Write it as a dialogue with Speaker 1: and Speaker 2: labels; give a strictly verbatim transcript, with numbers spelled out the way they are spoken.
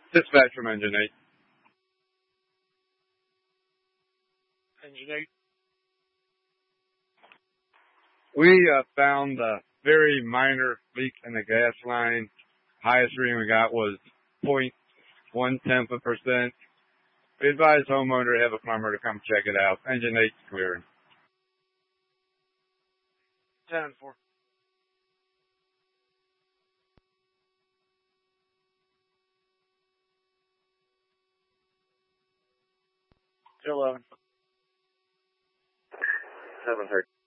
Speaker 1: Dispatch from Engine eight.
Speaker 2: Engine eight.
Speaker 1: We uh, found a very minor leak in the gas line. Highest reading we got was zero point one tenth of a percent. We advise homeowner to have a plumber to come check it out. Engine eight's clearing.
Speaker 2: ten and four. eleven.
Speaker 3: seven thirty.